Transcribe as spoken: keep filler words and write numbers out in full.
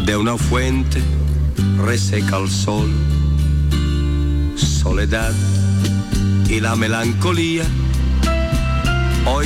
de una fuente reseca al sol. Soledad y la melancolía